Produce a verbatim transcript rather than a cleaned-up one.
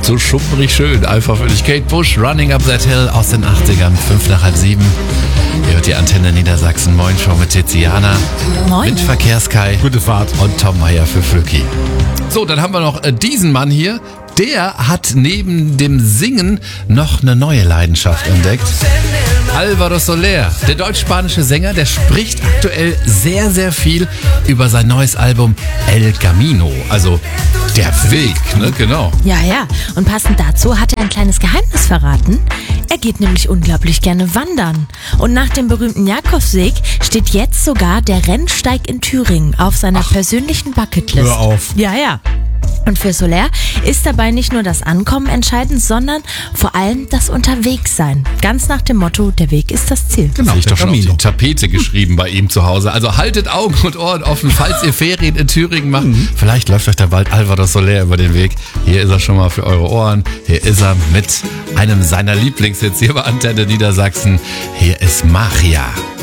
so schupprig schön. Einfach für dich. Kate Bush, Running Up That Hill aus den achtzigern, fünf nach halb sieben. Ihr hört die Antenne Niedersachsen Moin Show mit Tiziana. Moin. Mit Verkehrskai. Gute Fahrt. Und Tom Meyer für Flücki. So, dann haben wir noch äh, diesen Mann hier. Der hat neben dem Singen noch eine neue Leidenschaft entdeckt. Álvaro Soler, der deutsch-spanische Sänger, der spricht aktuell sehr, sehr viel über sein neues Album El Camino, also der Weg, ne, genau. Ja, ja. Und passend dazu hat er ein kleines Geheimnis verraten. Er geht nämlich unglaublich gerne wandern. Und nach dem berühmten Jakobsweg steht jetzt sogar der Rennsteig in Thüringen auf seiner Ach, persönlichen Bucketlist. Hör auf. Ja, ja. Und für Soler ist dabei nicht nur das Ankommen entscheidend, sondern vor allem das Unterwegssein. Ganz nach dem Motto, der Weg ist das Ziel. Genau, ich der doch schon auf Camino. die Tapete geschrieben bei ihm zu Hause. Also haltet Augen und Ohren offen, falls ihr Ferien in Thüringen macht. Mhm. Vielleicht läuft euch da bald Álvaro Soler über den Weg. Hier ist er schon mal für eure Ohren. Hier ist er mit einem seiner Lieblingshits hier bei Antenne Niedersachsen. Hier ist Magia.